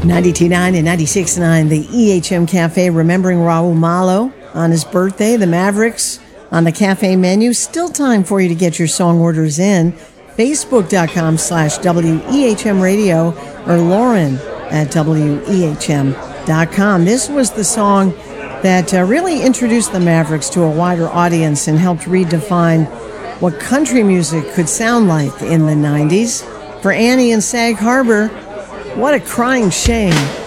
92.9 and 96.9, the EHM Cafe, remembering Raul Malo on his birthday, the Mavericks on the cafe menu. Still time for you to get your song orders in. Facebook.com/WEHM Radio or Lauren at WEHM.com. This was the song that really introduced the Mavericks to a wider audience and helped redefine what country music could sound like in the 90s. For Annie in Sag Harbor, what a crying shame